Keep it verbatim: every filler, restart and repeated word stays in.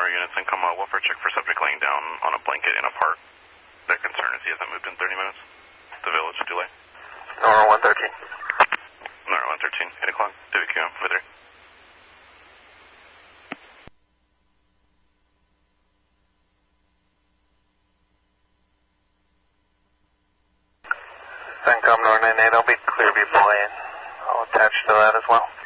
units, and come uh, welfare check for subject laying down on a blanket in a park. Their concern is he hasn't moved in thirty minutes. The village delay. Nora one thirteen. Nora one thirteen, eight o'clock. David Q M, over there. CENTCOM Nora nine eight, I'll be Clearview Boy, and I'll attach to that as well.